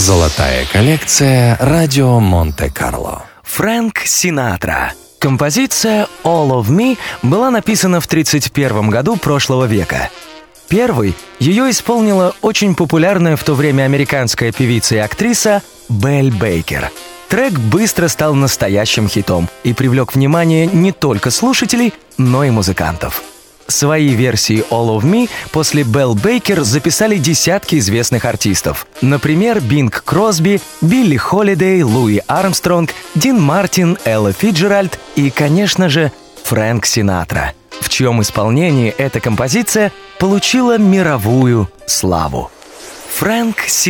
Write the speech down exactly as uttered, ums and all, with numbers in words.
Золотая коллекция «Радио Монте-Карло». Фрэнк Синатра. Композиция «All of Me» была написана в тридцать первом году прошлого века. Первой ее исполнила очень популярная в то время американская певица и актриса Белль Бейкер. Трек быстро стал настоящим хитом и привлек внимание не только слушателей, но и музыкантов. Свои версии «All of Me» после Белль Бейкер записали десятки известных артистов. Например, Бинг Кросби, Билли Холидей, Луи Армстронг, Дин Мартин, Элла Фицджеральд и, конечно же, Фрэнк Синатра, в чьем исполнении эта композиция получила мировую славу. Фрэнк Синатра.